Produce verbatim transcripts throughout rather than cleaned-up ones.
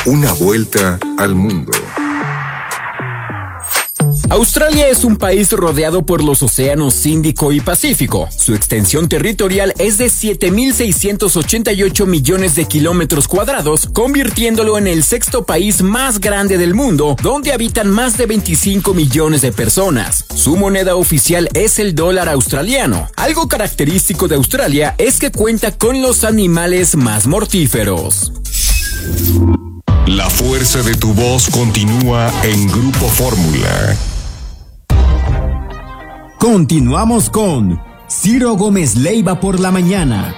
Una vuelta al mundo. Australia es un país rodeado por los océanos Índico y Pacífico. Su extensión territorial es de siete mil seiscientos ochenta y ocho millones de kilómetros cuadrados, convirtiéndolo en el sexto país más grande del mundo, donde habitan más de veinticinco millones de personas. Su moneda oficial es el dólar australiano. Algo característico de Australia es que cuenta con los animales más mortíferos. La fuerza de tu voz continúa en Grupo Fórmula. Continuamos con Ciro Gómez Leiva por la mañana.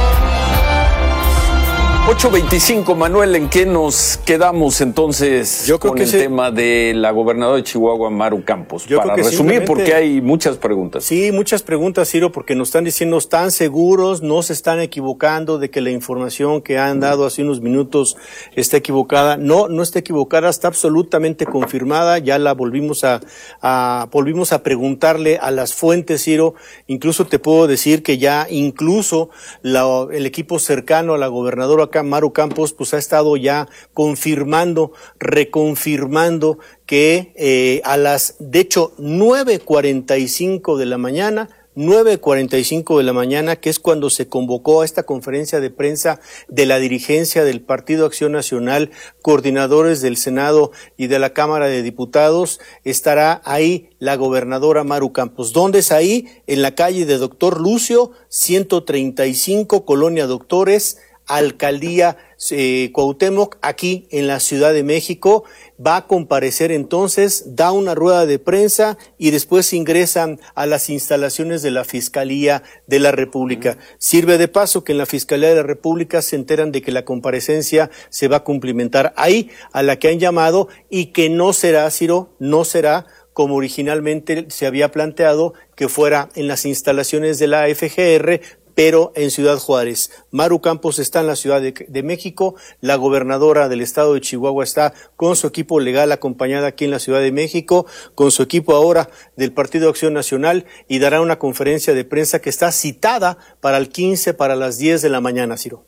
ocho veinticinco, Manuel, ¿en qué nos quedamos entonces Yo creo con que el sí. tema de la gobernadora de Chihuahua, Maru Campos? Yo Para creo que resumir, porque hay muchas preguntas. Sí, muchas preguntas, Ciro, porque nos están diciendo, están seguros, no se están equivocando de que la información que han dado hace unos minutos está equivocada. No, no está equivocada, está absolutamente confirmada. Ya la volvimos a, a volvimos a preguntarle a las fuentes, Ciro. Incluso te puedo decir que ya incluso la, el equipo cercano a la gobernadora acá, Maru Campos, pues ha estado ya confirmando, reconfirmando que eh, a las, de hecho, nueve cuarenta y cinco de la mañana, nueve cuarenta y cinco de la mañana, que es cuando se convocó a esta conferencia de prensa de la dirigencia del Partido Acción Nacional, coordinadores del Senado y de la Cámara de Diputados, estará ahí la gobernadora Maru Campos. ¿Dónde es ahí? En la calle de Doctor Lucio, ciento treinta y cinco, Colonia Doctores, Alcaldía eh, Cuauhtémoc, aquí en la Ciudad de México. Va a comparecer entonces, da una rueda de prensa y después ingresan a las instalaciones de la Fiscalía de la República. Sirve de paso que en la Fiscalía de la República se enteran de que la comparecencia se va a cumplimentar ahí, a la que han llamado, y que no será, Ciro, no será como originalmente se había planteado, que fuera en las instalaciones de la F G R, pero en Ciudad Juárez. Maru Campos está en la Ciudad de, de México, la gobernadora del estado de Chihuahua está con su equipo legal acompañada aquí en la Ciudad de México, con su equipo ahora del Partido Acción Nacional, y dará una conferencia de prensa que está citada para el quince, para las diez de la mañana, Ciro.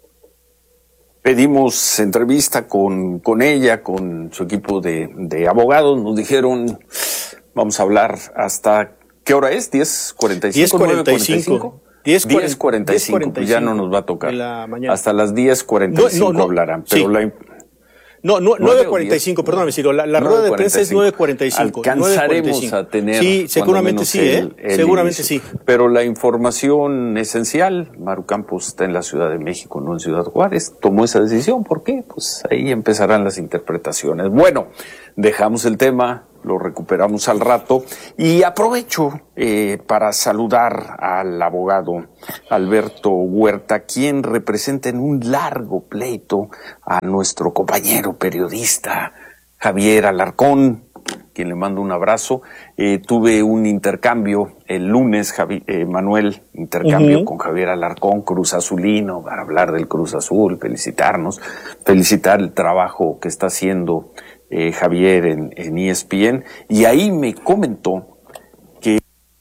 Pedimos entrevista con, con ella, con su equipo de, de abogados. Nos dijeron, vamos a hablar hasta, ¿qué hora es? ¿diez cuarenta y cinco? diez cuarenta y cinco. diez cuarenta y cinco, pues ya no nos va a tocar. Hasta las diez cuarenta y cinco no, no, no, hablarán. Pero sí. la No, no, nueve cuarenta y cinco, perdóname, Ciro, la, la rueda de prensa es nueve cuarenta y cinco. Alcanzaremos a tener. Sí, seguramente sí, ¿eh? El, el seguramente inicio. sí. Pero la información esencial, Maru Campos está en la Ciudad de México, no en Ciudad Juárez, tomó esa decisión. ¿Por qué? Pues ahí empezarán las interpretaciones. Bueno, dejamos el tema, lo recuperamos al rato, y aprovecho eh, para saludar al abogado Alberto Huerta, quien representa en un largo pleito a nuestro compañero periodista Javier Alarcón, quien le mando un abrazo. Eh, tuve un intercambio el lunes, Javi, eh, Manuel, intercambio uh-huh. con Javier Alarcón, Cruz Azulino, para hablar del Cruz Azul, felicitarnos, felicitar el trabajo que está haciendo Eh, Javier en, en E S P N, y ahí me comentó que,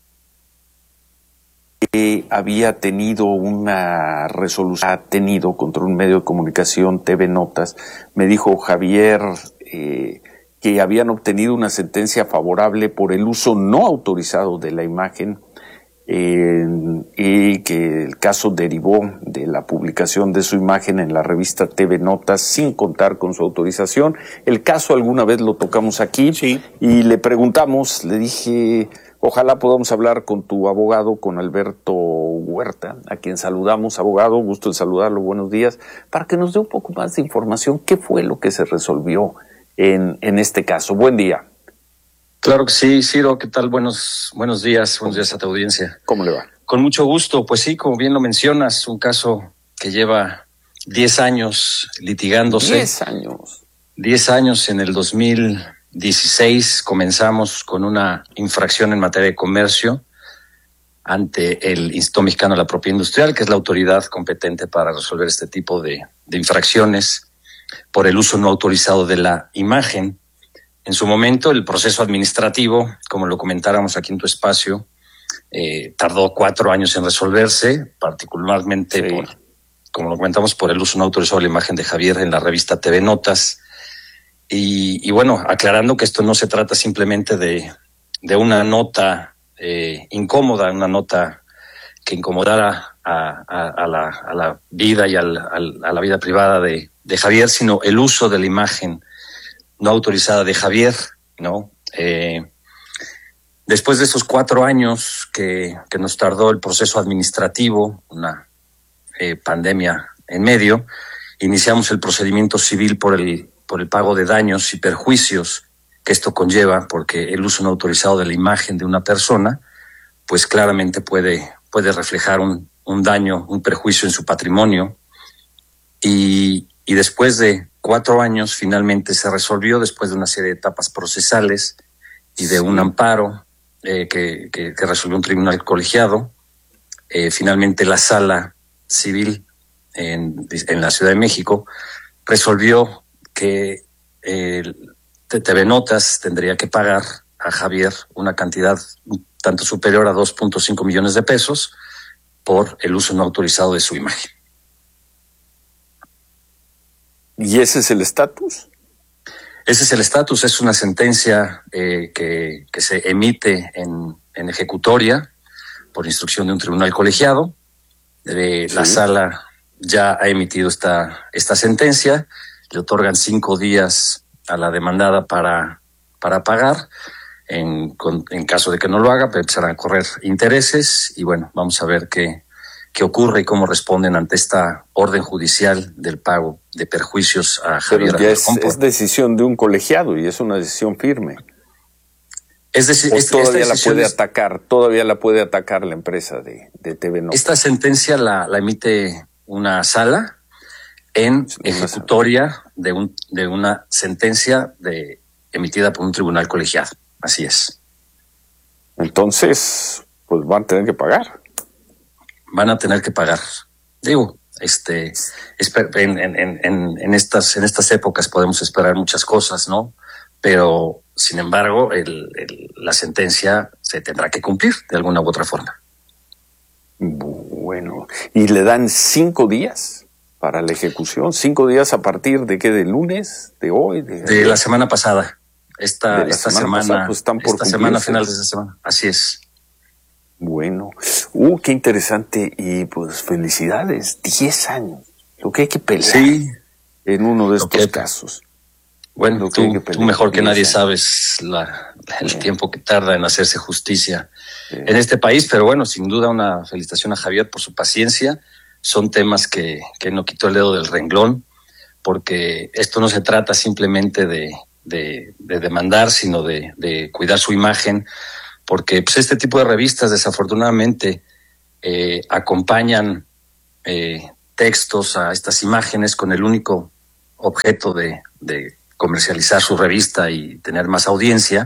que había tenido una resolución, ha tenido contra un medio de comunicación, T V Notas. Me dijo Javier eh, que habían obtenido una sentencia favorable por el uso no autorizado de la imagen, Eh, y que el caso derivó de la publicación de su imagen en la revista T V Notas sin contar con su autorización. El caso alguna vez lo tocamos aquí, sí. y le preguntamos, le dije, ojalá podamos hablar con tu abogado, con Alberto Huerta, a quien saludamos. Abogado, gusto en saludarlo, buenos días, para que nos dé un poco más de información. ¿Qué fue lo que se resolvió en, en este caso? Buen día. Claro que sí, Ciro, ¿qué tal? Buenos, buenos días, buenos días a tu audiencia. ¿Cómo le va? Con mucho gusto, pues sí, como bien lo mencionas, un caso que lleva diez años litigándose. Diez años. Diez años. En el dos mil dieciséis comenzamos con una infracción en materia de comercio ante el Instituto Mexicano de la Propiedad Industrial, que es la autoridad competente para resolver este tipo de, de infracciones por el uso no autorizado de la imagen. En su momento, el proceso administrativo, como lo comentáramos aquí en tu espacio, eh, tardó cuatro años en resolverse, particularmente, sí. por, como lo comentamos, por el uso no autorizado de la imagen de Javier en la revista T V Notas. Y, y bueno, aclarando que esto no se trata simplemente de, de una nota eh, incómoda, una nota que incomodara a, a, a, la, a la vida y al, al, a la vida privada de, de Javier, sino el uso de la imagen no autorizada de Javier, ¿no? Eh, después de esos cuatro años que, que nos tardó el proceso administrativo, una eh, pandemia en medio, iniciamos el procedimiento civil por el, por el pago de daños y perjuicios que esto conlleva, porque el uso no autorizado de la imagen de una persona, pues claramente puede, puede reflejar un, un daño, un perjuicio en su patrimonio. Y, y después de cuatro años finalmente se resolvió, después de una serie de etapas procesales y de un amparo eh, que, que, que resolvió un tribunal colegiado. Eh, finalmente la sala civil en, en la Ciudad de México resolvió que eh, T V Notas tendría que pagar a Javier una cantidad un tanto superior a dos punto cinco millones de pesos por el uso no autorizado de su imagen. ¿Y ese es el estatus? Ese es el estatus, es una sentencia eh, que, que se emite en, en ejecutoria por instrucción de un tribunal colegiado. Eh, sí. La sala ya ha emitido esta, esta sentencia, le otorgan cinco días a la demandada para, para pagar. En, con, en caso de que no lo haga, pues empezarán a correr intereses y bueno, vamos a ver qué, qué ocurre y cómo responden ante esta orden judicial del pago de perjuicios a Javier. Pero ya es, es decisión de un colegiado y es una decisión firme. Es decir, es, todavía la puede es, atacar, todavía la puede atacar la empresa de, de T V Notas. Esta sentencia la, la emite una sala en sí, ejecutoria sala. de un de una sentencia de emitida por un tribunal colegiado. Así es. Entonces, pues van a tener que pagar. Van a tener que pagar. Digo, este, en, en, en, en estas, en estas épocas podemos esperar muchas cosas, ¿no? Pero, sin embargo, el, el, la sentencia se tendrá que cumplir de alguna u otra forma. Bueno, y le dan cinco días para la ejecución. Cinco días a partir de qué, de lunes, de hoy, de, de la semana pasada. Esta, de la esta semana, semana, pasada, pues están por esta semana, final de esta semana. Así es. Bueno, uh, qué interesante y pues felicidades, diez años, lo que hay que pelear sí, en uno de estos que, casos. Bueno, tú, que tú mejor que nadie sabes la, el sí. tiempo que tarda en hacerse justicia sí. en este país, pero bueno, sin duda una felicitación a Javier por su paciencia. Son temas que, que no quitó el dedo del renglón, porque esto no se trata simplemente de, de, de demandar, sino de, de cuidar su imagen, porque pues, este tipo de revistas desafortunadamente eh, acompañan eh, textos a estas imágenes con el único objeto de, de comercializar su revista y tener más audiencia,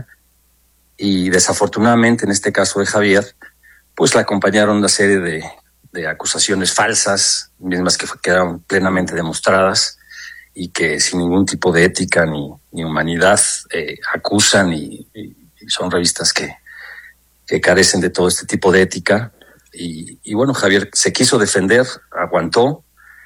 y desafortunadamente en este caso de Javier, pues la acompañaron una serie de, de acusaciones falsas, mismas que quedaron plenamente demostradas y que sin ningún tipo de ética ni, ni humanidad eh, acusan y, y son revistas que que carecen de todo este tipo de ética. Y, y bueno, Javier se quiso defender, aguantó,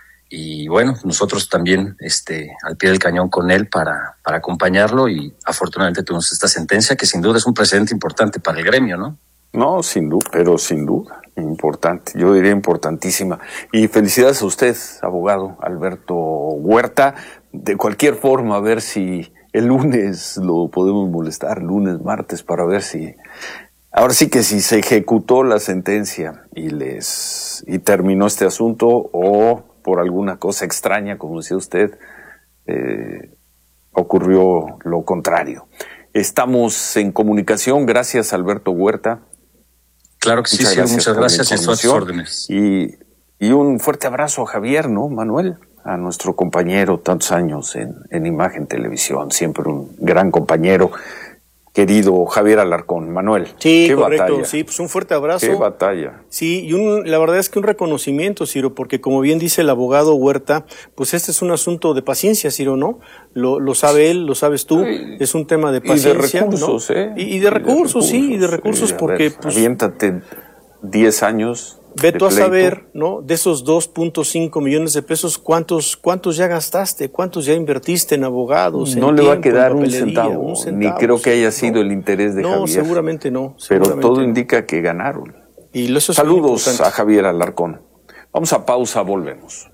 y bueno, nosotros también este, al pie del cañón con él para, para acompañarlo, y afortunadamente tuvimos esta sentencia que sin duda es un precedente importante para el gremio, ¿no? No, sin duda, pero sin duda, importante, yo diría importantísima. Y felicidades a usted, abogado Alberto Huerta. De cualquier forma, a ver si el lunes lo podemos molestar, lunes, martes, para ver si... Ahora sí que si se ejecutó la sentencia y les y terminó este asunto, o por alguna cosa extraña, como decía usted, eh, ocurrió lo contrario. Estamos en comunicación. Gracias, Alberto Huerta. Claro que sí, muchas gracias, muchas gracias y a sus órdenes. Y, y un fuerte abrazo a Javier, ¿no, Manuel? A nuestro compañero, tantos años en, en Imagen Televisión, siempre un gran compañero. Querido Javier Alarcón. Manuel, sí, qué correcto, batalla. Sí, pues un fuerte abrazo. Qué batalla. Sí, y un, la verdad es que un reconocimiento, Ciro, porque como bien dice el abogado Huerta, pues este es un asunto de paciencia, Ciro, ¿no? Lo, lo sabe él, lo sabes tú, sí. Es un tema de paciencia. Y de recursos, ¿no? ¿eh? Y, y de recursos, y de recursos sí, y de recursos sí, porque... Ver, pues, aviéntate diez años. Ve tú a saber, ¿no? De esos dos punto cinco millones de pesos, ¿cuántos cuántos ya gastaste? ¿Cuántos ya invertiste en abogados? No en le tiempo, va a quedar un papelería, centavo, un centavo, ni creo que haya no, sido el interés de no, Javier. No, seguramente no. Pero seguramente todo no. indica que ganaron. Y eso es Saludos a Javier Alarcón. Vamos a pausa, volvemos.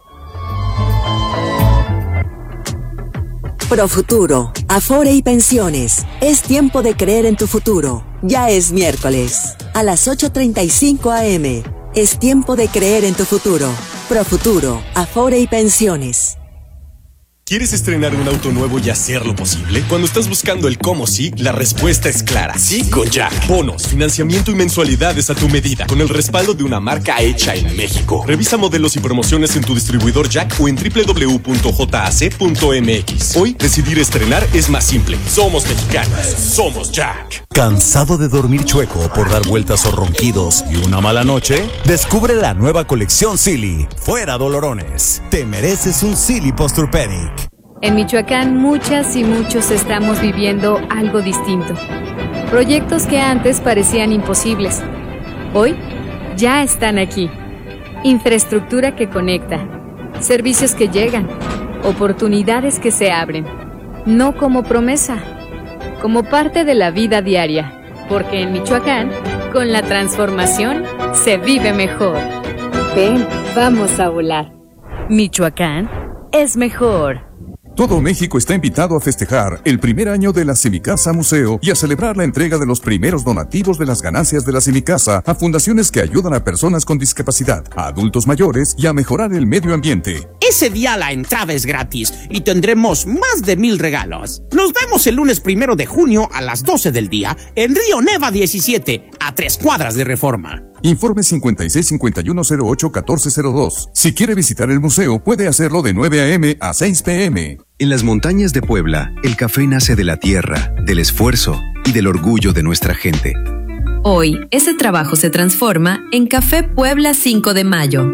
Profuturo, Afore y Pensiones. Es tiempo de creer en tu futuro. Ya es miércoles, a las ocho treinta y cinco a eme. Es tiempo de creer en tu futuro. Profuturo, Afore y Pensiones. ¿Quieres estrenar un auto nuevo y hacerlo posible? Cuando estás buscando el cómo sí, la respuesta es clara. Sí con Jack. Bonos, financiamiento y mensualidades a tu medida, con el respaldo de una marca hecha en México. Revisa modelos y promociones en tu distribuidor Jack o en doble u doble u doble u punto j a c punto m x. Hoy, decidir estrenar es más simple. Somos mexicanos. Somos Jack. ¿Cansado de dormir chueco por dar vueltas o ronquidos y una mala noche? Descubre la nueva colección Silly. Fuera dolorones. Te mereces un Silly Posturpedic. En Michoacán, muchas y muchos estamos viviendo algo distinto. Proyectos que antes parecían imposibles, hoy ya están aquí. Infraestructura que conecta, servicios que llegan, oportunidades que se abren. No como promesa, como parte de la vida diaria. Porque en Michoacán, con la transformación, se vive mejor. Ven, vamos a volar. Michoacán es mejor. Todo México está invitado a festejar el primer año de la Semicasa Museo y a celebrar la entrega de los primeros donativos de las ganancias de la Semicasa a fundaciones que ayudan a personas con discapacidad, a adultos mayores y a mejorar el medio ambiente. Ese día la entrada es gratis y tendremos más de mil regalos. Nos vemos el lunes primero de junio a las doce del día en Río Neva diecisiete, a tres cuadras de Reforma. Informe cincuenta y seis cincuenta y uno cero ocho catorce cero dos. Si quiere visitar el museo, puede hacerlo de nueve a eme a seis pe eme. En las montañas de Puebla, el café nace de la tierra, del esfuerzo y del orgullo de nuestra gente. Hoy, ese trabajo se transforma en Café Puebla cinco de mayo.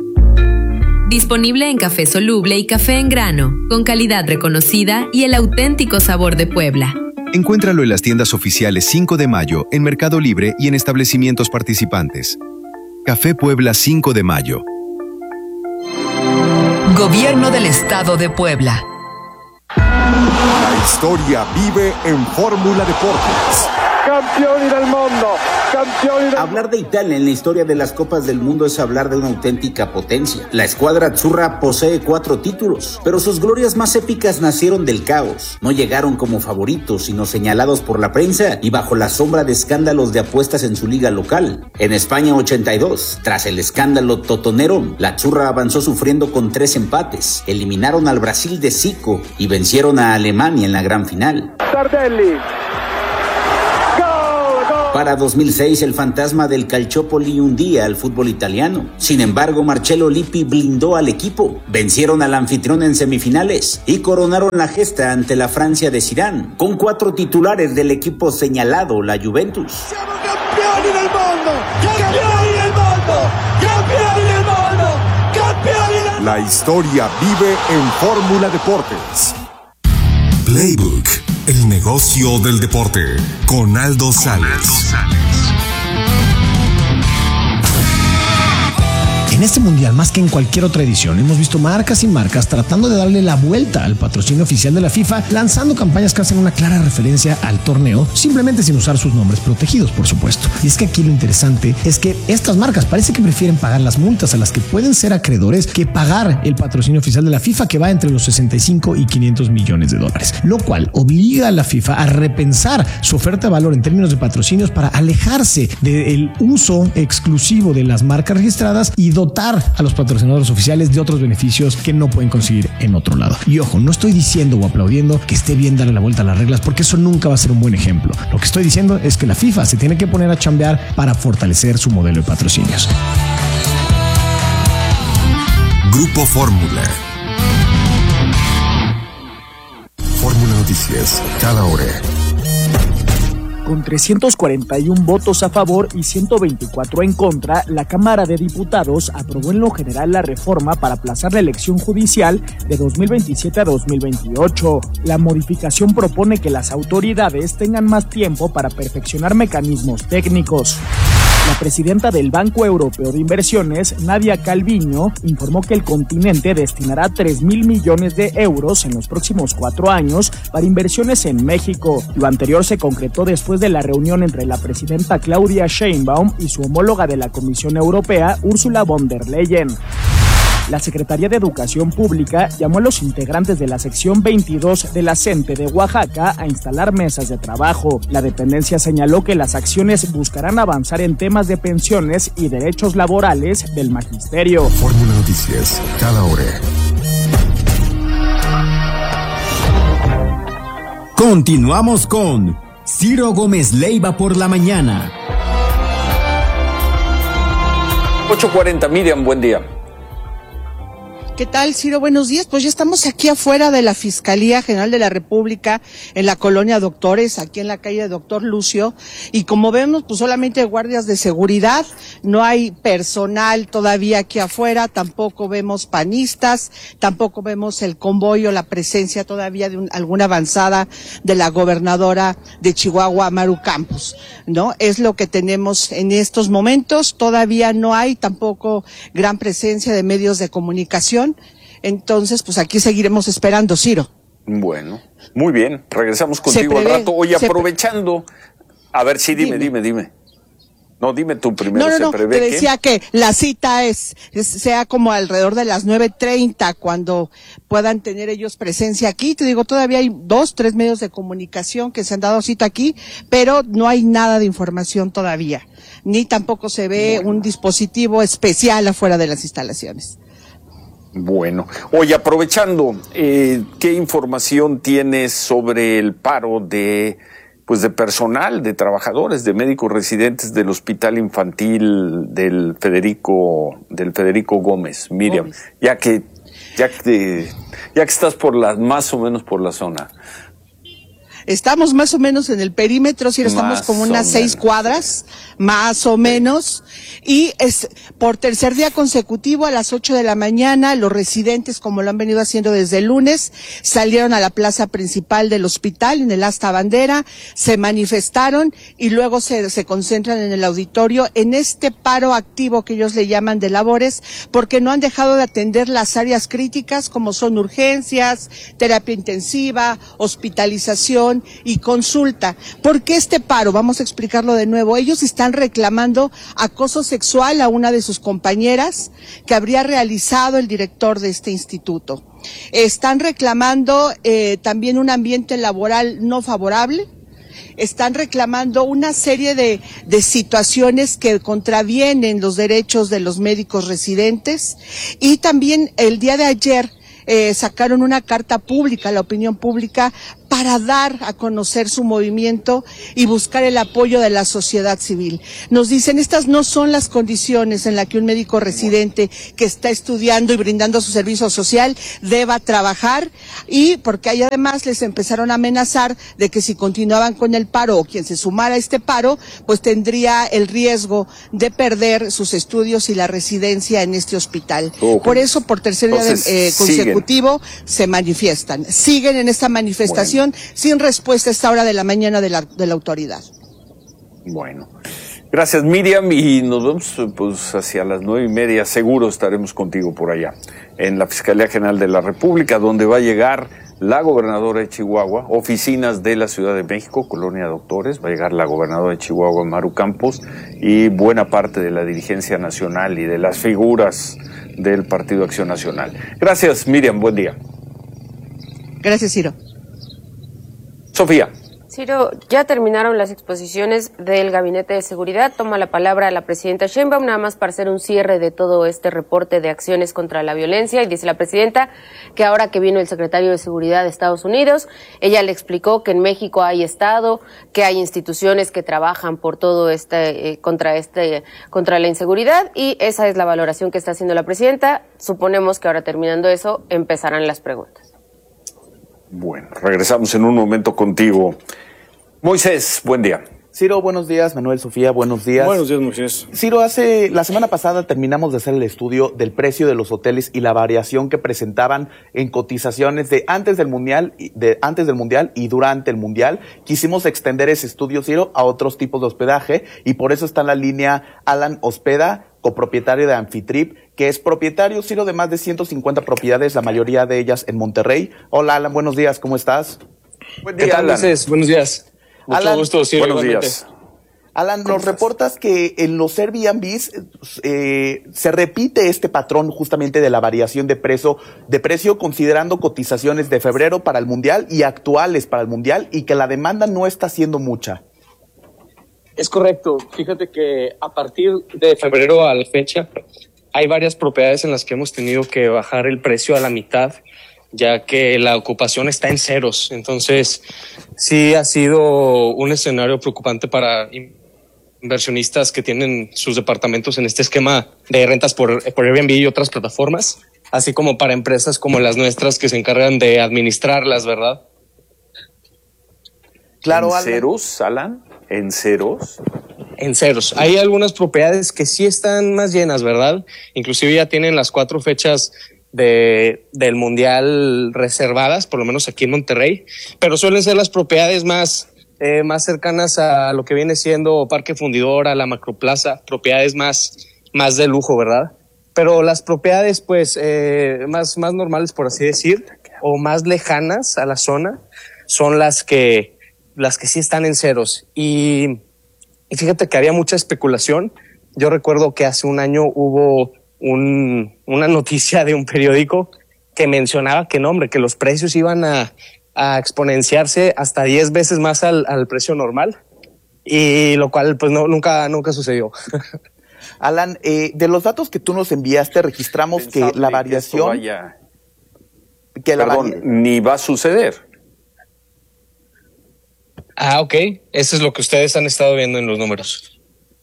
Disponible en café soluble y café en grano, con calidad reconocida y el auténtico sabor de Puebla. Encuéntralo en las tiendas oficiales cinco de mayo, en Mercado Libre y en establecimientos participantes. Café Puebla cinco de mayo. Gobierno del Estado de Puebla. La historia vive en Fórmula Deportes. Campioni del mundo, campioni del... Hablar de Italia en la historia de las Copas del Mundo es hablar de una auténtica potencia. La escuadra azzurra posee cuatro títulos, pero sus glorias más épicas nacieron del caos. No llegaron como favoritos, sino señalados por la prensa y bajo la sombra de escándalos de apuestas en su liga local. En España ochenta y dos, tras el escándalo totonero, la azzurra avanzó sufriendo con tres empates. Eliminaron al Brasil de Zico y vencieron a Alemania en la gran final. Tardelli. Para dos mil seis, el fantasma del Calciopoli hundía al fútbol italiano. Sin embargo, Marcello Lippi blindó al equipo. Vencieron al anfitrión en semifinales y coronaron la gesta ante la Francia de Zidane, con cuatro titulares del equipo señalado, la Juventus. ¡Siamo campioni del mundo! ¡Campioni del mundo! ¡Campioni del mundo! ¡Campioni del mundo! La historia vive en Fórmula Deportes. Playbook, el negocio del deporte, con Aldo Sales. En este mundial, más que en cualquier otra edición, hemos visto marcas y marcas tratando de darle la vuelta al patrocinio oficial de la FIFA, lanzando campañas que hacen una clara referencia al torneo, simplemente sin usar sus nombres protegidos, por supuesto. Y es que aquí lo interesante es que estas marcas parece que prefieren pagar las multas a las que pueden ser acreedores que pagar el patrocinio oficial de la FIFA, que va entre los sesenta y cinco y quinientos millones de dólares, lo cual obliga a la FIFA a repensar su oferta de valor en términos de patrocinios para alejarse del uso exclusivo de las marcas registradas y dotar a los patrocinadores oficiales de otros beneficios que no pueden conseguir en otro lado. Y ojo, no estoy diciendo o aplaudiendo que esté bien darle la vuelta a las reglas, porque eso nunca va a ser un buen ejemplo. Lo que estoy diciendo es que la FIFA se tiene que poner a chambear para fortalecer su modelo de patrocinios. Grupo Fórmula. Fórmula Noticias, cada hora. Con trescientos cuarenta y uno votos a favor y ciento veinticuatro en contra, la Cámara de Diputados aprobó en lo general la reforma para aplazar la elección judicial de dos mil veintisiete a dos mil veintiocho. La modificación propone que las autoridades tengan más tiempo para perfeccionar mecanismos técnicos. La presidenta del Banco Europeo de Inversiones, Nadia Calviño, informó que el continente destinará tres mil millones de euros en los próximos cuatro años para inversiones en México. Lo anterior se concretó después de la reunión entre la presidenta Claudia Sheinbaum y su homóloga de la Comisión Europea, Ursula von der Leyen. La Secretaría de Educación Pública llamó a los integrantes de la sección veintidós de la CENTE de Oaxaca a instalar mesas de trabajo. La dependencia señaló que las acciones buscarán avanzar en temas de pensiones y derechos laborales del magisterio. Fórmula Noticias, cada hora. Continuamos con Ciro Gómez Leiva por la mañana. ocho cuarenta, Miriam, buen día. ¿Qué tal, Ciro? Buenos días. Pues ya estamos aquí afuera de la Fiscalía General de la República, en la colonia Doctores, aquí en la calle Doctor Lucio. Y como vemos, pues solamente guardias de seguridad, no hay personal todavía aquí afuera, tampoco vemos panistas, tampoco vemos el convoy o la presencia todavía de un, alguna avanzada de la gobernadora de Chihuahua, Maru Campos, ¿no? Es lo que tenemos en estos momentos. Todavía no hay tampoco gran presencia de medios de comunicación. Entonces, pues aquí seguiremos esperando, Ciro. Bueno, muy bien. Regresamos contigo al rato. Oye, aprovechando, a ver, sí, dime, dime, dime. dime. No, dime tú primero. No, no, ¿se no, prevé te decía que? que la cita es, es sea como alrededor de las nueve treinta, cuando puedan tener ellos presencia aquí. Te digo, todavía hay dos, tres medios de comunicación que se han dado cita aquí, pero no hay nada de información todavía. Ni tampoco se ve bueno. un dispositivo especial afuera de las instalaciones. Bueno, oye, aprovechando, eh, ¿qué información tienes sobre el paro de, pues, de personal, de trabajadores, de médicos residentes del Hospital Infantil del Federico, del Federico Gómez, Miriam? Gómez. Ya que, ya que, ya que estás por la, más o menos por la zona. Estamos más o menos en el perímetro, si estamos más como unas seis cuadras, más o menos, y es por tercer día consecutivo a las ocho de la mañana, los residentes, como lo han venido haciendo desde el lunes, salieron a la plaza principal del hospital, en el Asta Bandera, se manifestaron y luego se, se concentran en el auditorio en este paro activo que ellos le llaman de labores, porque no han dejado de atender las áreas críticas como son urgencias, terapia intensiva, hospitalización y consulta. ¿Por qué este paro? Vamos a explicarlo de nuevo. Ellos están reclamando acoso sexual a una de sus compañeras que habría realizado el director de este instituto. Están reclamando eh, también un ambiente laboral no favorable. Están reclamando una serie de, de situaciones que contravienen los derechos de los médicos residentes, y también el día de ayer eh, sacaron una carta pública a la opinión pública para dar a conocer su movimiento y buscar el apoyo de la sociedad civil. Nos dicen, estas no son las condiciones en las que un médico residente que está estudiando y brindando su servicio social deba trabajar, y porque ahí además les empezaron a amenazar de que si continuaban con el paro o quien se sumara a este paro, pues tendría el riesgo de perder sus estudios y la residencia en este hospital. Oh, por eso, por tercer día de, eh, consecutivo, siguen. se manifiestan. Siguen en esta manifestación. Bueno. Sin respuesta a esta hora de la mañana de la, de la autoridad. Bueno, gracias, Miriam, y nos vemos pues hacia las nueve y media, seguro estaremos contigo por allá, en la Fiscalía General de la República, donde va a llegar la gobernadora de Chihuahua, oficinas de la Ciudad de México, Colonia Doctores, va a llegar la gobernadora de Chihuahua, Maru Campos, y buena parte de la dirigencia nacional y de las figuras del Partido Acción Nacional. Gracias, Miriam, buen día. Gracias, Ciro. Sofía. Ciro, ya terminaron las exposiciones del Gabinete de Seguridad. Toma la palabra la presidenta Sheinbaum, nada más para hacer un cierre de todo este reporte de acciones contra la violencia. Y dice la presidenta que ahora que vino el secretario de Seguridad de Estados Unidos, ella le explicó que en México hay Estado, que hay instituciones que trabajan por todo este, eh, contra este, contra la inseguridad, y esa es la valoración que está haciendo la presidenta. Suponemos que ahora, terminando eso, empezarán las preguntas. Bueno, regresamos en un momento contigo. Moisés, buen día. Ciro, buenos días. Manuel, Sofía, buenos días. Buenos días, Moisés. Ciro, hace la semana pasada terminamos de hacer el estudio del precio de los hoteles y la variación que presentaban en cotizaciones de antes del mundial, de antes del mundial y durante el mundial. Quisimos extender ese estudio, Ciro, a otros tipos de hospedaje y por eso está en la línea Alan Ospeda, copropietario de Amphitrip, que es propietario, Ciro, de más de ciento cincuenta propiedades, la mayoría de ellas en Monterrey. Hola, Alan, buenos días, ¿cómo estás? Buen día, ¿qué tal, Moisés? Buenos días. Mucho Alan, gusto, Ciro, buenos igualmente. días. Alan, nos reportas que en los Airbnbs eh, se repite este patrón justamente de la variación de precio, de precio considerando cotizaciones de febrero para el Mundial y actuales para el Mundial y que la demanda no está siendo mucha. Es correcto. Fíjate que a partir de febrero a la fecha hay varias propiedades en las que hemos tenido que bajar el precio a la mitad, ya que la ocupación está en ceros. Entonces, sí ha sido un escenario preocupante para inversionistas que tienen sus departamentos en este esquema de rentas por, por Airbnb y otras plataformas, así como para empresas como las nuestras que se encargan de administrarlas, ¿verdad? Claro, ¿En Alan. ceros, Alan? ¿En ceros? En ceros. Hay algunas propiedades que sí están más llenas, ¿verdad? Inclusive ya tienen las cuatro fechas de del Mundial reservadas, por lo menos aquí en Monterrey, pero suelen ser las propiedades más eh, más cercanas a lo que viene siendo Parque Fundidora, la Macroplaza, propiedades más más de lujo, ¿verdad? Pero las propiedades pues eh, más más normales, por así decir, o más lejanas a la zona, son las que las que sí están en ceros. Y, y fíjate que había mucha especulación. Yo recuerdo que hace un año hubo Un, una noticia de un periódico que mencionaba que no, hombre, que los precios iban a, a exponenciarse hasta diez veces más al, al precio normal, y lo cual pues no, nunca, nunca sucedió. Alan, eh, de los datos que tú nos enviaste, registramos Pensable que la variación... Que, vaya... que la Perdón, vari... ni va a suceder. Ah, ok. Eso es lo que ustedes han estado viendo en los números.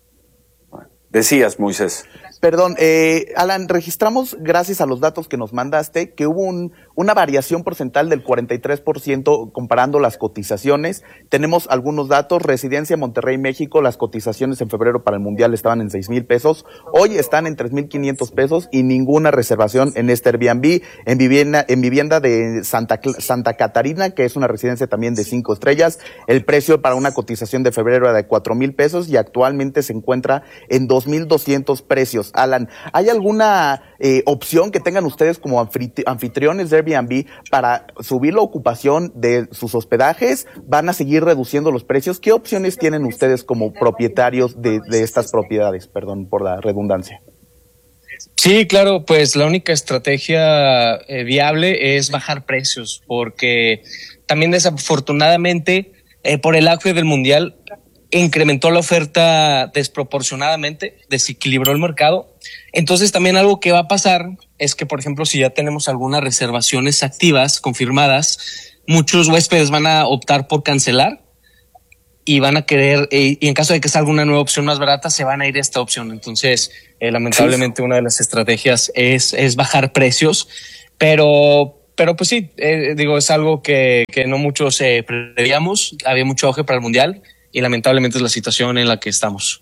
Decías, Moisés. Perdón, eh, Alan, registramos, gracias a los datos que nos mandaste, que hubo un, una variación porcentual del cuarenta y tres por ciento comparando las cotizaciones. Tenemos algunos datos. Residencia Monterrey, México, las cotizaciones en febrero para el Mundial estaban en seis mil pesos. Hoy están en tres mil quinientos pesos y ninguna reservación en este Airbnb. En vivienda, en vivienda de Santa, Santa Catarina, que es una residencia también de cinco estrellas, el precio para una cotización de febrero era de cuatro mil pesos y actualmente se encuentra en dos mil doscientos precios. Alan, ¿hay alguna eh, opción que tengan ustedes como anfitriones de Airbnb para subir la ocupación de sus hospedajes? ¿Van a seguir reduciendo los precios? ¿Qué opciones tienen ustedes como propietarios de, de estas propiedades? Perdón por la redundancia. Sí, claro, pues la única estrategia eh, viable es bajar precios, porque también desafortunadamente eh, por el auge del Mundial incrementó la oferta desproporcionadamente, desequilibró el mercado. Entonces también algo que va a pasar es que, por ejemplo, si ya tenemos algunas reservaciones activas, confirmadas, muchos huéspedes van a optar por cancelar y van a querer, eh, y en caso de que salga una nueva opción más barata, se van a ir a esta opción. Entonces, eh, lamentablemente, sí, una de las estrategias es, es bajar precios, pero... Pero pues sí, eh, digo, es algo que, que no muchos eh, preveíamos. Había mucho auge para el Mundial y lamentablemente es la situación en la que estamos.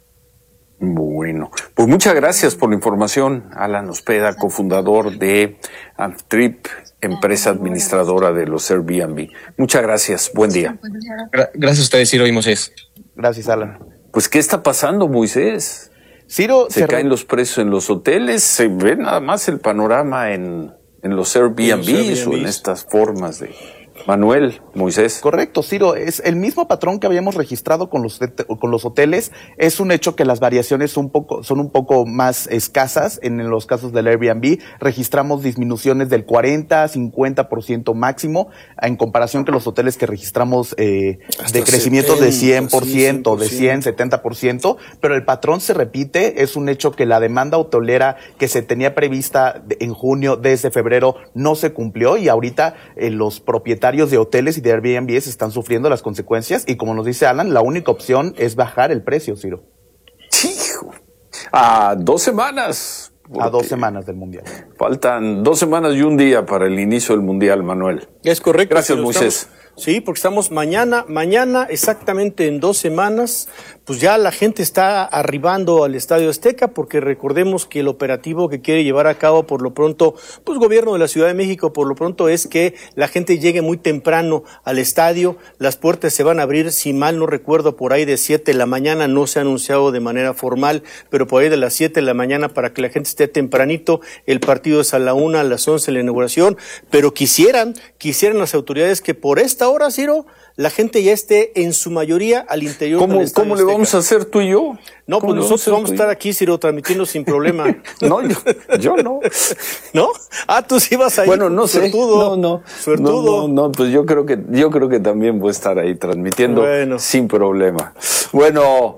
Bueno, pues muchas gracias por la información, Alan Ospeda, cofundador de Amphitrip, empresa administradora de los Airbnb. Muchas gracias, buen día. Gra- gracias a ustedes, Ciro y Moisés. Gracias, Alan. Pues, ¿qué está pasando, Moisés? Ciro, se, se caen re... los precios en los hoteles, se ve nada más el panorama en... en los Airbnbs, Airbnbs o en estas formas de... Manuel, Moisés. Correcto, Ciro, es el mismo patrón que habíamos registrado con los con los hoteles. Es un hecho que las variaciones son un poco son un poco más escasas en, en los casos del Airbnb. Registramos disminuciones del cuarenta, cincuenta por ciento máximo en comparación con los hoteles que registramos eh, de crecimientos de cien por ciento, de cien, setenta por ciento, pero el patrón se repite. Es un hecho que la demanda hotelera que se tenía prevista en junio desde febrero no se cumplió y ahorita eh, los propietarios de hoteles y de Airbnb están sufriendo las consecuencias y como nos dice Alan, la única opción es bajar el precio, Ciro. Hijo, a dos semanas. A dos semanas del Mundial. Faltan dos semanas y un día para el inicio del Mundial, Manuel. Es correcto. Gracias, Ciro, Moisés. Estamos, Sí, porque estamos mañana, mañana exactamente en dos semanas, pues ya la gente está arribando al Estadio Azteca, porque recordemos que el operativo que quiere llevar a cabo por lo pronto, pues gobierno de la Ciudad de México por lo pronto es que la gente llegue muy temprano al estadio. Las puertas se van a abrir, si mal no recuerdo, por ahí de siete de la mañana, no se ha anunciado de manera formal, pero por ahí de las siete de la mañana para que la gente esté tempranito. El partido es a la una, a las once la inauguración, pero quisieran, quisieran las autoridades que por esta hora, Ciro, la gente ya esté en su mayoría al interior ¿Cómo, del Estadio ¿Cómo le Azteca. vamos a hacer tú y yo? No, pues nosotros vamos a estar aquí, Ciro, transmitiendo sin problema. No, yo, yo no. ¿No? Ah, tú sí vas ahí. Bueno, no sé. Suertudo. No, no. Suertudo. No, no, no, pues yo creo que, yo creo que también voy a estar ahí transmitiendo Bueno. sin problema. Bueno,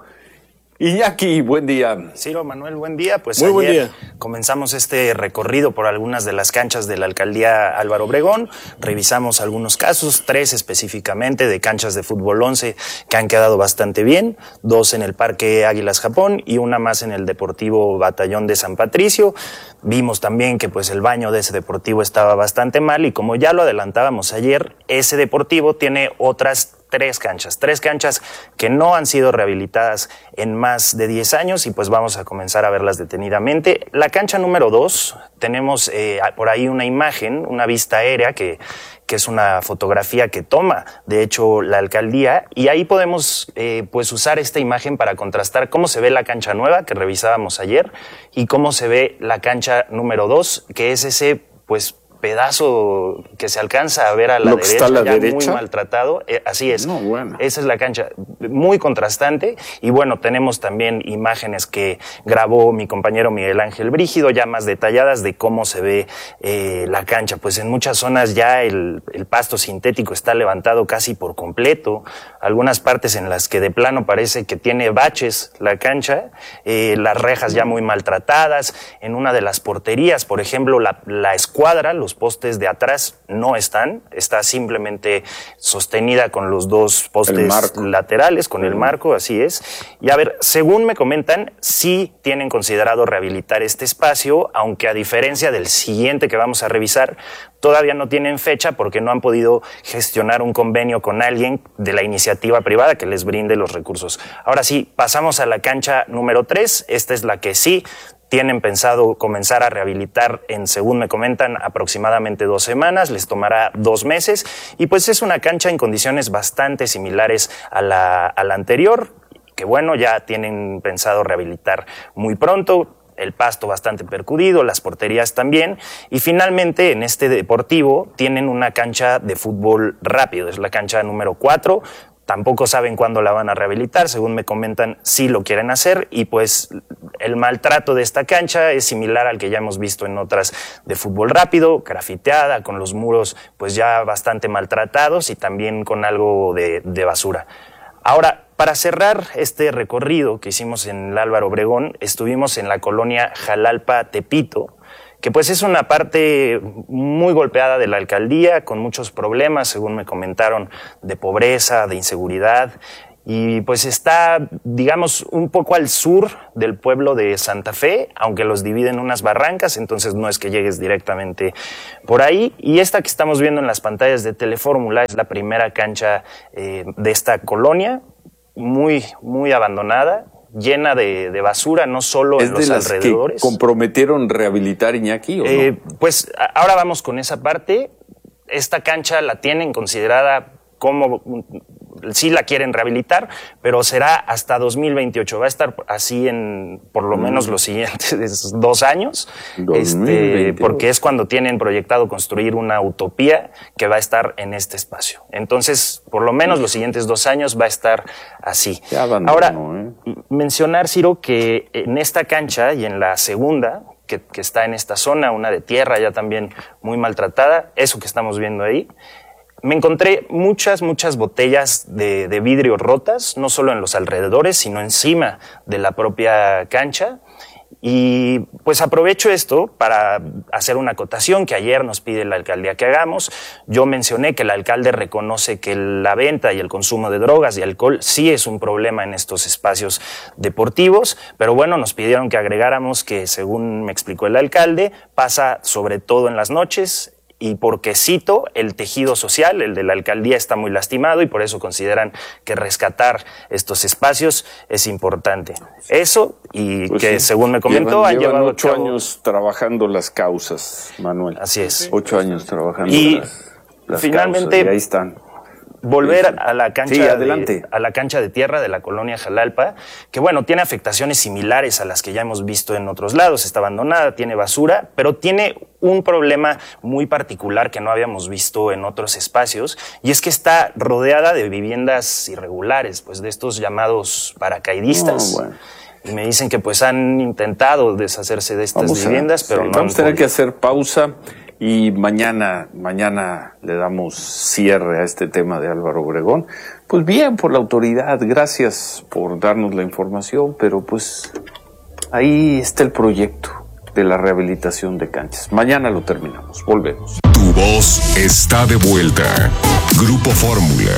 Iñaki, buen día. Ciro, Manuel, buen día. Pues Muy buen ayer día. comenzamos este recorrido por algunas de las canchas de la alcaldía Álvaro Obregón. Revisamos algunos casos, tres específicamente de canchas de fútbol once que han quedado bastante bien, dos en el Parque Águilas Japón y una más en el Deportivo Batallón de San Patricio. Vimos también que pues el baño de ese deportivo estaba bastante mal y como ya lo adelantábamos ayer, ese deportivo tiene otras tres canchas, tres canchas que no han sido rehabilitadas en más de diez años y pues vamos a comenzar a verlas detenidamente. La cancha número dos, tenemos eh, por ahí una imagen, una vista aérea que, que es una fotografía que toma, de hecho, la alcaldía, y ahí podemos eh, pues usar esta imagen para contrastar cómo se ve la cancha nueva que revisábamos ayer y cómo se ve la cancha número dos, que es ese pues pedazo que se alcanza a ver a la Lo que derecha, está a la ya derecha. muy maltratado, eh, así es. No, bueno. Esa es la cancha, muy contrastante, y bueno, tenemos también imágenes que grabó mi compañero Miguel Ángel Brígido, ya más detalladas de cómo se ve eh, la cancha. Pues en muchas zonas ya el, el pasto sintético está levantado casi por completo, algunas partes en las que de plano parece que tiene baches la cancha, eh, las rejas ya muy maltratadas, en una de las porterías, por ejemplo, la, la escuadra, los postes de atrás no están, está simplemente sostenida con los dos postes laterales, con el marco, así es. Y a ver, según me comentan, sí tienen considerado rehabilitar este espacio, aunque a diferencia del siguiente que vamos a revisar, todavía no tienen fecha porque no han podido gestionar un convenio con alguien de la iniciativa privada que les brinde los recursos. Ahora sí, pasamos a la cancha número tres, esta es la que sí tienen pensado comenzar a rehabilitar en, según me comentan, aproximadamente dos semanas, les tomará dos meses, y pues es una cancha en condiciones bastante similares a la, a la anterior, que bueno, ya tienen pensado rehabilitar muy pronto, el pasto bastante percudido, las porterías también, y finalmente en este deportivo tienen una cancha de fútbol rápido, es la cancha número cuatro, tampoco saben cuándo la van a rehabilitar, según me comentan, sí lo quieren hacer, y pues el maltrato de esta cancha es similar al que ya hemos visto en otras de fútbol rápido, grafiteada, con los muros pues ya bastante maltratados y también con algo de, de basura. Ahora, para cerrar este recorrido que hicimos en el Álvaro Obregón, estuvimos en la colonia Jalalpa Tepito, que pues es una parte muy golpeada de la alcaldía, con muchos problemas, según me comentaron, de pobreza, de inseguridad, y pues está, digamos, un poco al sur del pueblo de Santa Fe, aunque los dividen unas barrancas, entonces no es que llegues directamente por ahí. Y esta que estamos viendo en las pantallas de Telefórmula es la primera cancha eh, de esta colonia, muy, muy abandonada, llena de, de basura, no solo en los alrededores. ¿Es que comprometieron rehabilitar, Iñaki, o eh, no? Pues a, ahora vamos con esa parte. Esta cancha la tienen considerada como, sí la quieren rehabilitar, pero será hasta dos mil veintiocho. Va a estar así en por lo menos los siguientes dos años, este, porque es cuando tienen proyectado construir una utopía que va a estar en este espacio. Entonces, por lo menos los siguientes dos años va a estar así. Ahora, ¿eh? mencionar, Ciro, que en esta cancha y en la segunda, que, que está en esta zona, una de tierra ya también muy maltratada, eso que estamos viendo ahí, me encontré muchas, muchas botellas de, de vidrio rotas, no solo en los alrededores, sino encima de la propia cancha. Y pues aprovecho esto para hacer una acotación que ayer nos pide la alcaldía que hagamos. Yo mencioné que el alcalde reconoce que la venta y el consumo de drogas y alcohol sí es un problema en estos espacios deportivos, pero bueno, nos pidieron que agregáramos que, según me explicó el alcalde, pasa sobre todo en las noches y porque cito, el tejido social, el de la alcaldía, está muy lastimado y por eso consideran que rescatar estos espacios es importante. Eso, y pues que sí. según me comentó, llevan, han llevan llevado ocho cabo... años trabajando las causas, Manuel. Así es. Ocho años trabajando y las, las finalmente, causas, y ahí están. Volver a la cancha sí, de, adelante. a la cancha de tierra de la colonia Jalalpa, que bueno, tiene afectaciones similares a las que ya hemos visto en otros lados. Está abandonada, tiene basura, pero tiene un problema muy particular que no habíamos visto en otros espacios, y es que está rodeada de viviendas irregulares, pues de estos llamados paracaidistas. Oh, bueno. Y me dicen que pues han intentado deshacerse de estas Vamos a- viviendas, pero sí, no vamos a han tener que podido. hacer pausa y mañana, mañana le damos cierre a este tema de Álvaro Obregón. Pues bien por la autoridad, gracias por darnos la información, pero pues ahí está el proyecto de la rehabilitación de canchas. Mañana lo terminamos, volvemos. Tu voz está de vuelta. Grupo Fórmula.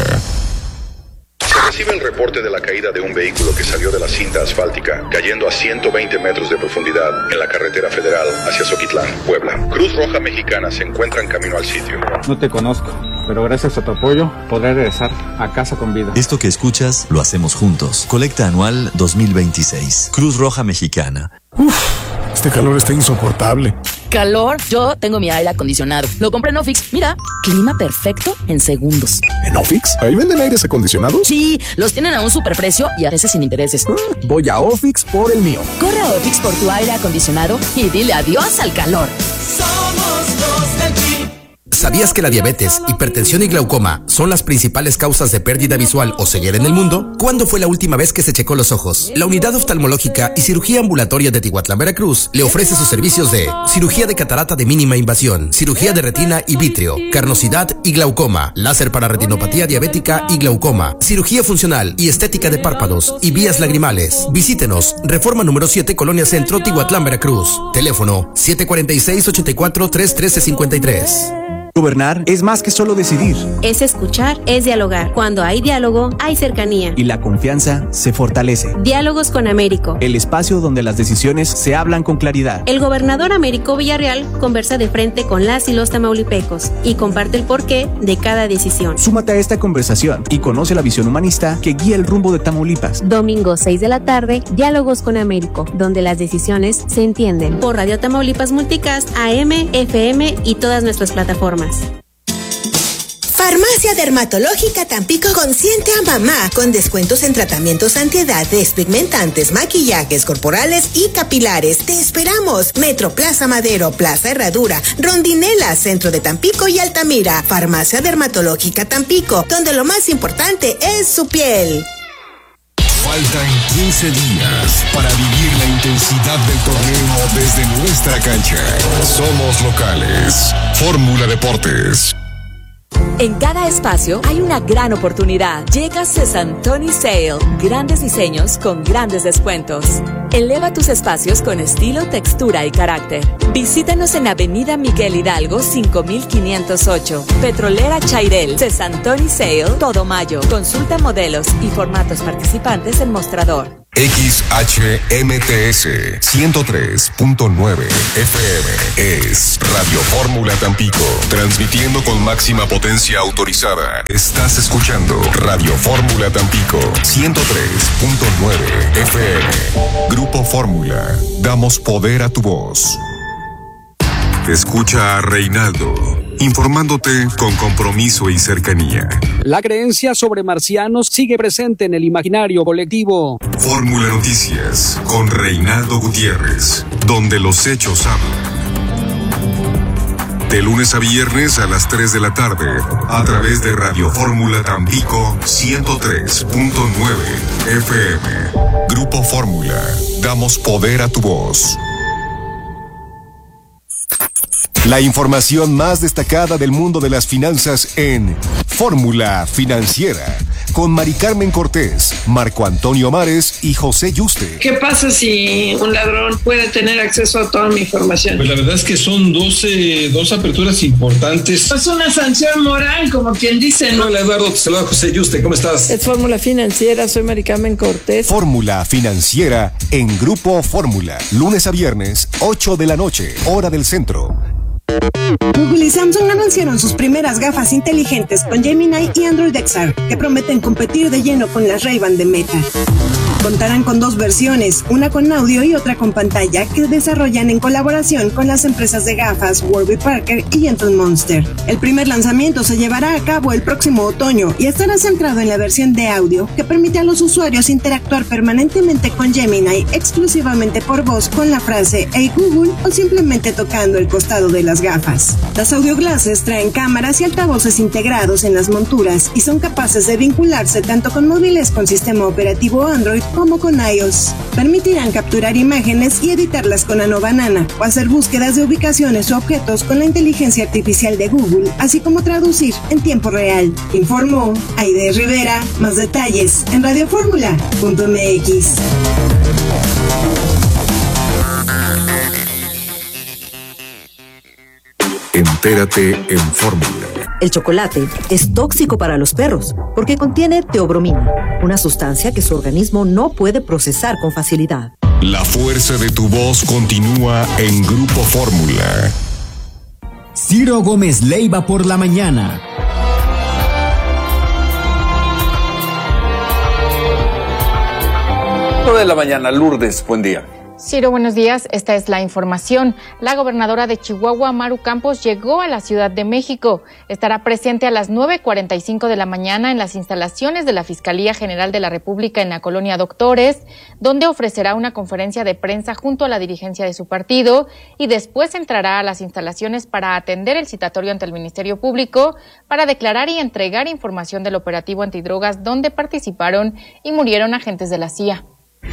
Se recibe el reporte de la caída de un vehículo que salió de la cinta asfáltica, cayendo a ciento veinte metros de profundidad en la carretera federal hacia Zoquitlán, Puebla. Cruz Roja Mexicana se encuentra en camino al sitio. No te conozco, pero gracias a tu apoyo podré regresar a casa con vida. Esto que escuchas lo hacemos juntos. Colecta anual dos mil veintiséis. Cruz Roja Mexicana. Uf, este calor está insoportable. ¿Calor? Yo tengo mi aire acondicionado. Lo compré en Ofix. Mira, clima perfecto en segundos. ¿En Ofix? ¿Ahí venden aires acondicionados? Sí, los tienen a un superprecio y a veces sin intereses. Voy a Ofix por el mío. Corre a Ofix por tu aire acondicionado y dile adiós al calor. Somos dos del Chi. ¿Sabías que la diabetes, hipertensión y glaucoma son las principales causas de pérdida visual o ceguera en el mundo? ¿Cuándo fue la última vez que se checó los ojos? La Unidad Oftalmológica y Cirugía Ambulatoria de Tihuatlán, Veracruz, le ofrece sus servicios de cirugía de catarata de mínima invasión, cirugía de retina y vítreo, carnosidad y glaucoma, láser para retinopatía diabética y glaucoma, cirugía funcional y estética de párpados y vías lagrimales. Visítenos, Reforma número siete, Colonia Centro, Tihuatlán, Veracruz. Teléfono siete cuatro seis, ocho cuatro, tres uno tres cinco tres. Gobernar es más que solo decidir. Es escuchar, es dialogar. Cuando hay diálogo, hay cercanía. Y la confianza se fortalece. Diálogos con Américo. El espacio donde las decisiones se hablan con claridad. El gobernador Américo Villarreal conversa de frente con las y los tamaulipecos y comparte el porqué de cada decisión. Súmate a esta conversación y conoce la visión humanista que guía el rumbo de Tamaulipas. Domingo seis de la tarde, Diálogos con Américo, donde las decisiones se entienden. Por Radio Tamaulipas Multicast, A M, F M y todas nuestras plataformas. Farmacia Dermatológica Tampico consiente a mamá con descuentos en tratamientos antiedad, despigmentantes, maquillajes corporales y capilares. Te esperamos. Metro Plaza Madero, Plaza Herradura, Rondinela, Centro de Tampico y Altamira. Farmacia Dermatológica Tampico, donde lo más importante es su piel. Faltan quince días para vivir la intensidad del torneo desde nuestra cancha. Somos locales. Fórmula Deportes. En cada espacio hay una gran oportunidad. Llega Sesantoni Sale. Grandes diseños con grandes descuentos. Eleva tus espacios con estilo, textura y carácter. Visítanos en Avenida Miguel Hidalgo cinco mil quinientos ocho. Petrolera Chairel. Sesantoni Sale. Todo mayo. Consulta modelos y formatos participantes en mostrador. X H M T S ciento tres punto nueve F M es Radio Fórmula Tampico, transmitiendo con máxima potencia autorizada. Estás escuchando Radio Fórmula Tampico ciento tres punto nueve F M. Grupo Fórmula, damos poder a tu voz. Escucha a Reinaldo, informándote con compromiso y cercanía. La creencia sobre marcianos sigue presente en el imaginario colectivo. Fórmula Noticias, con Reinaldo Gutiérrez, donde los hechos hablan. De lunes a viernes a las tres de la tarde, a través de Radio Fórmula Tampico ciento tres punto nueve F M. Grupo Fórmula, damos poder a tu voz. La información más destacada del mundo de las finanzas en Fórmula Financiera, con Mari Carmen Cortés, Marco Antonio Mares y José Yuste. ¿Qué pasa si un ladrón puede tener acceso a toda mi información? Pues la verdad es que son doce, dos aperturas importantes. Es una sanción moral, como quien dice, ¿no? Hola Eduardo, te saluda José Yuste, ¿cómo estás? Es Fórmula Financiera, soy Mari Carmen Cortés. Fórmula Financiera en Grupo Fórmula, lunes a viernes, ocho de la noche, hora del centro. Google y Samsung anunciaron sus primeras gafas inteligentes con Gemini y Android X R, que prometen competir de lleno con las Ray-Ban de Meta. Contarán con dos versiones, una con audio y otra con pantalla, que desarrollan en colaboración con las empresas de gafas Warby Parker y Gentle Monster. El primer lanzamiento se llevará a cabo el próximo otoño y estará centrado en la versión de audio, que permite a los usuarios interactuar permanentemente con Gemini exclusivamente por voz con la frase "Hey Google" o simplemente tocando el costado de las gafas. Las audio glasses traen cámaras y altavoces integrados en las monturas y son capaces de vincularse tanto con móviles con sistema operativo Android como con iOS. Permitirán capturar imágenes y editarlas con Nano Banana o hacer búsquedas de ubicaciones o objetos con la inteligencia artificial de Google, así como traducir en tiempo real. Informó Aide Rivera. Más detalles en radioformula punto m x. Entérate en Fórmula. El chocolate es tóxico para los perros porque contiene teobromina, una sustancia que su organismo no puede procesar con facilidad. La fuerza de tu voz continúa en Grupo Fórmula. Ciro Gómez Leiva por la mañana. nueve de la mañana, Lourdes, buen día. Ciro, buenos días. Esta es la información. La gobernadora de Chihuahua, Maru Campos, llegó a la Ciudad de México. Estará presente a las nueve cuarenta y cinco de la mañana en las instalaciones de la Fiscalía General de la República en la Colonia Doctores, donde ofrecerá una conferencia de prensa junto a la dirigencia de su partido y después entrará a las instalaciones para atender el citatorio ante el Ministerio Público para declarar y entregar información del operativo antidrogas donde participaron y murieron agentes de la C I A.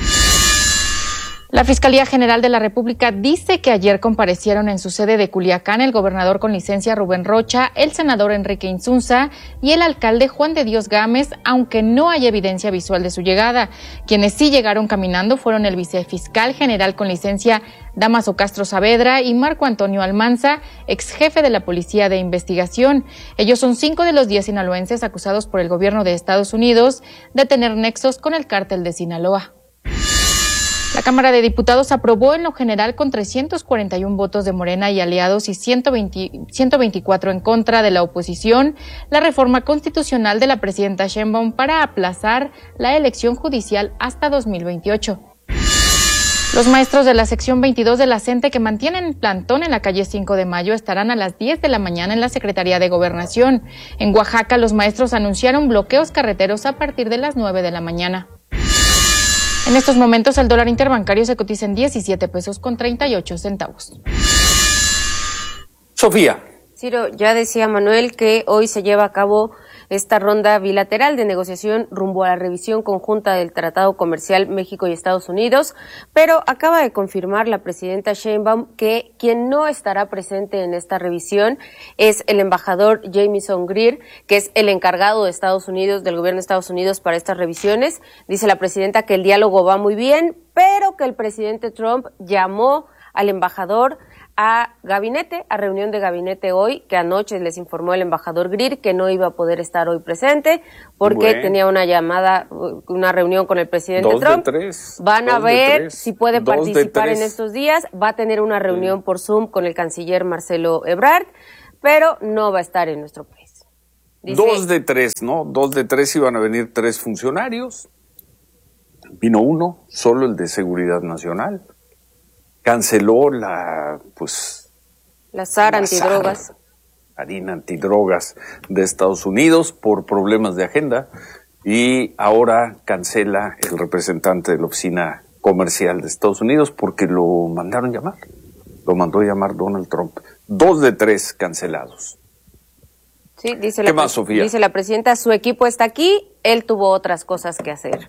La Fiscalía General de la República dice que ayer comparecieron en su sede de Culiacán el gobernador con licencia Rubén Rocha, el senador Enrique Insunza y el alcalde Juan de Dios Gámez, aunque no hay evidencia visual de su llegada. Quienes sí llegaron caminando fueron el vicefiscal general con licencia Dámaso Castro Saavedra y Marco Antonio Almanza, ex jefe de la Policía de Investigación. Ellos son cinco de los diez sinaloenses acusados por el gobierno de Estados Unidos de tener nexos con el cártel de Sinaloa. La Cámara de Diputados aprobó en lo general con trescientos cuarenta y uno votos de Morena y aliados y ciento veinte, ciento veinticuatro en contra de la oposición la reforma constitucional de la presidenta Sheinbaum para aplazar la elección judicial hasta dos mil veintiocho. Los maestros de la sección veintidós de la CENTE que mantienen plantón en la calle cinco de mayo estarán a las diez de la mañana en la Secretaría de Gobernación. En Oaxaca, los maestros anunciaron bloqueos carreteros a partir de las nueve de la mañana. En estos momentos el dólar interbancario se cotiza en diecisiete pesos con treinta y ocho centavos. Sofía. Ciro, ya decía Manuel que hoy se lleva a cabo esta ronda bilateral de negociación rumbo a la revisión conjunta del Tratado Comercial México y Estados Unidos, pero acaba de confirmar la presidenta Sheinbaum que quien no estará presente en esta revisión es el embajador Jamieson Greer, que es el encargado de Estados Unidos, del gobierno de Estados Unidos para estas revisiones. Dice la presidenta que el diálogo va muy bien, pero que el presidente Trump llamó al embajador a gabinete, a reunión de gabinete hoy, que anoche les informó el embajador Greer que no iba a poder estar hoy presente porque bueno. tenía una llamada, una reunión con el presidente Dos Trump. De tres. Van a Dos ver si puede Dos participar en estos días. Va a tener una reunión sí. por Zoom con el canciller Marcelo Ebrard, pero no va a estar en nuestro país. Dice, Dos de tres, ¿no? Dos de tres iban a venir tres funcionarios. Vino uno, solo el de Seguridad Nacional. Canceló la, pues... La S A R antidrogas. Harina antidrogas de Estados Unidos por problemas de agenda y ahora cancela el representante de la oficina comercial de Estados Unidos porque lo mandaron llamar. Lo mandó llamar Donald Trump. Dos de tres cancelados. Sí, dice ¿Qué la, más, Sofía? Dice la presidenta, su equipo está aquí, él tuvo otras cosas que hacer.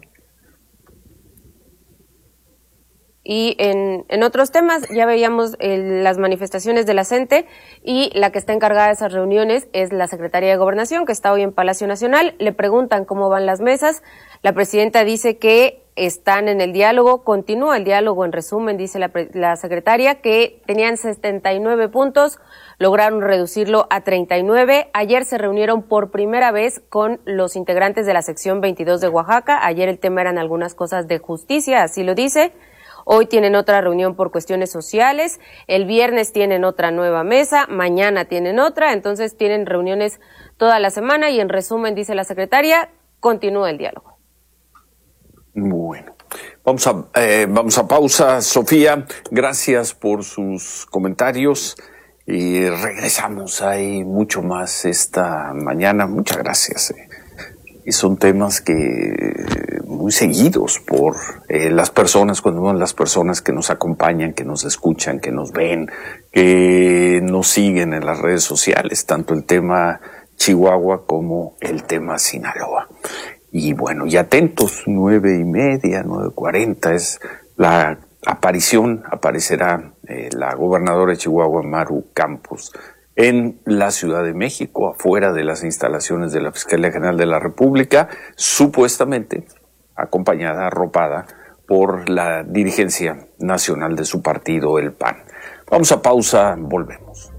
Y en, en otros temas ya veíamos eh, las manifestaciones de la CENTE y la que está encargada de esas reuniones es la Secretaría de Gobernación, que está hoy en Palacio Nacional. Le preguntan cómo van las mesas. La presidenta dice que están en el diálogo, continúa el diálogo, en resumen, dice la, la secretaria, que tenían setenta y nueve puntos, lograron reducirlo a treinta y nueve. Ayer se reunieron por primera vez con los integrantes de la sección veintidós de Oaxaca. Ayer el tema eran algunas cosas de justicia, así lo dice. Hoy tienen otra reunión por cuestiones sociales, el viernes tienen otra nueva mesa, mañana tienen otra, entonces tienen reuniones toda la semana y en resumen, dice la secretaria, continúa el diálogo. Bueno, vamos a, eh, vamos a pausa. Sofía, gracias por sus comentarios y regresamos. Hay mucho más esta mañana. Muchas gracias. Eh. Y son temas que muy seguidos por eh, las personas, cuando son las personas que nos acompañan, que nos escuchan, que nos ven, que nos siguen en las redes sociales, tanto el tema Chihuahua como el tema Sinaloa. Y bueno, y atentos, nueve y media, nueve cuarenta es la aparición, aparecerá eh, la gobernadora de Chihuahua, Maru Campos, en la Ciudad de México, afuera de las instalaciones de la Fiscalía General de la República, supuestamente acompañada, arropada por la dirigencia nacional de su partido, el P A N. Vamos a pausa, volvemos.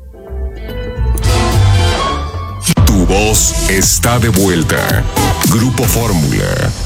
Tu voz está de vuelta. Grupo Fórmula.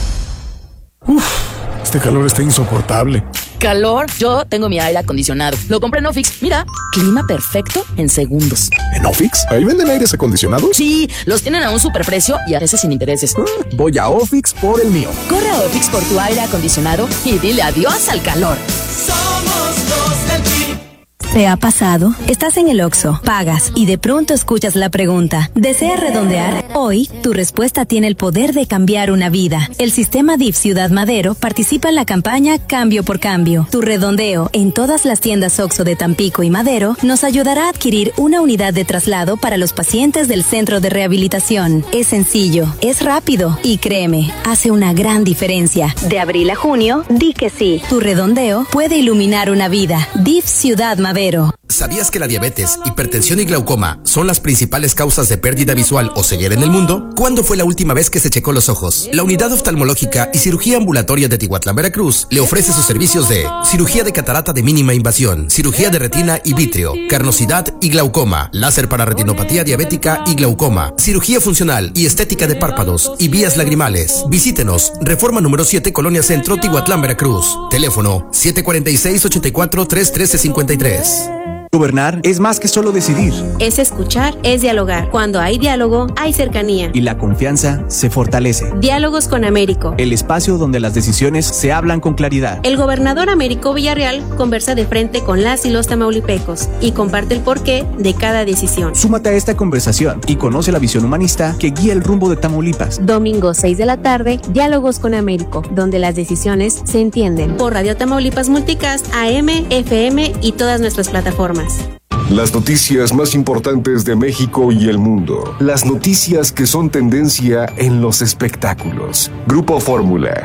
Uf, este calor está insoportable. ¿Calor? Yo tengo mi aire acondicionado. Lo compré en Ofix. Mira, clima perfecto en segundos. ¿En Ofix? ¿Ahí venden aires acondicionados? Sí, los tienen a un superprecio y a veces sin intereses. Mm, voy a Ofix por el mío. Corre a Ofix por tu aire acondicionado y dile adiós al calor. Somos los del Jeep. ¿Te ha pasado? Estás en el Oxxo, pagas y de pronto escuchas la pregunta, ¿deseas redondear? Hoy, tu respuesta tiene el poder de cambiar una vida. El sistema D I F Ciudad Madero participa en la campaña Cambio por Cambio. Tu redondeo en todas las tiendas Oxxo de Tampico y Madero nos ayudará a adquirir una unidad de traslado para los pacientes del centro de rehabilitación. Es sencillo, es rápido y créeme, hace una gran diferencia. De abril a junio, di que sí. Tu redondeo puede iluminar una vida. D I F Ciudad Madero. ¿Sabías que la diabetes, hipertensión y glaucoma son las principales causas de pérdida visual o ceguera en el mundo? ¿Cuándo fue la última vez que se checó los ojos? La Unidad Oftalmológica y Cirugía Ambulatoria de Tihuatlán, Veracruz, le ofrece sus servicios de cirugía de catarata de mínima invasión, cirugía de retina y vítreo, carnosidad y glaucoma, láser para retinopatía diabética y glaucoma, cirugía funcional y estética de párpados y vías lagrimales. Visítenos, Reforma número siete, Colonia Centro, Tihuatlán, Veracruz. Teléfono siete cuatro seis, ocho cuatro, tres uno tres cinco tres. Gobernar es más que solo decidir. Es escuchar, es dialogar. Cuando hay diálogo, hay cercanía. Y la confianza se fortalece. Diálogos con Américo. El espacio donde las decisiones se hablan con claridad. El gobernador Américo Villarreal conversa de frente con las y los tamaulipecos y comparte el porqué de cada decisión. Súmate a esta conversación y conoce la visión humanista que guía el rumbo de Tamaulipas. Domingo seis de la tarde, Diálogos con Américo, donde las decisiones se entienden. Por Radio Tamaulipas Multicast, A M, F M y todas nuestras plataformas. Las noticias más importantes de México y el mundo. Las noticias que son tendencia en los espectáculos. Grupo Fórmula.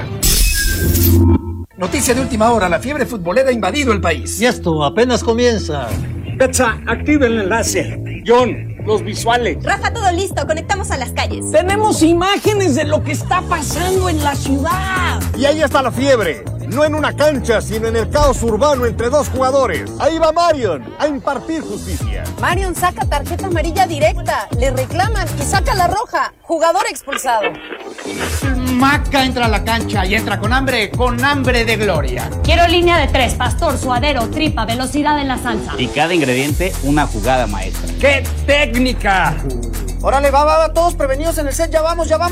Noticia de última hora, la fiebre futbolera ha invadido el país. Y esto apenas comienza. Betsa, activa el enlace. John, los visuales. Rafa, todo listo, conectamos a las calles. Tenemos imágenes de lo que está pasando en la ciudad. Y ahí está la fiebre. No en una cancha, sino en el caos urbano entre dos jugadores. Ahí va Marion a impartir justicia. Marion saca tarjeta amarilla directa, le reclaman y saca la roja. Jugador expulsado. Maca entra a la cancha y entra con hambre, con hambre de gloria. Quiero línea de tres, pastor, suadero, tripa, velocidad en la salsa. Y cada ingrediente, una jugada maestra. ¡Qué técnica! Órale, va, va, va, todos prevenidos en el set, ya vamos, ya vamos.